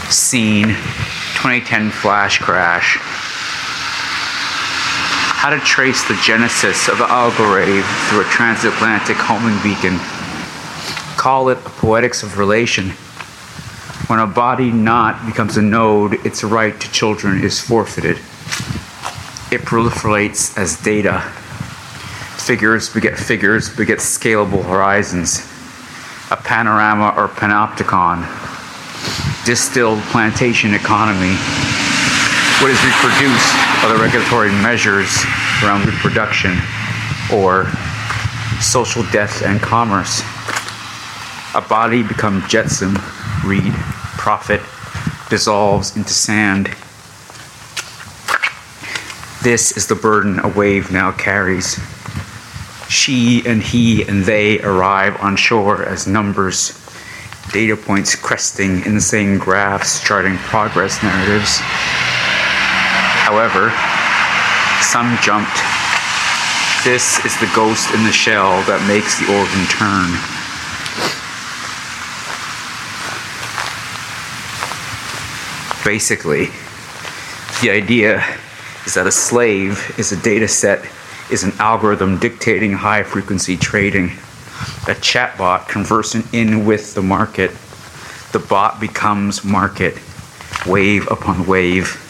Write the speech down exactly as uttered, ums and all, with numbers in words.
Scene, twenty ten flash crash. How to trace the genesis of the algorave through a transatlantic homing beacon. Call it a poetics of relation. When a body knot becomes a node, its right to children is forfeited. It proliferates as data. Figures beget figures beget scalable horizons. A panorama or panopticon. Distilled plantation economy. What is reproduced are the regulatory measures around reproduction, or social death and commerce. A body becomes jetsam, read, profit, dissolves into sand. This is the burden a wave now carries. She and he and they arrive on shore as numbers, data points cresting in the same graphs, charting progress narratives. However, some jumped. This is the ghost in the shell that makes the organ turn. Basically, the idea is that a slave is a data set, is an algorithm dictating high-frequency trading. A chatbot conversing in with the market. The bot becomes market, wave upon wave.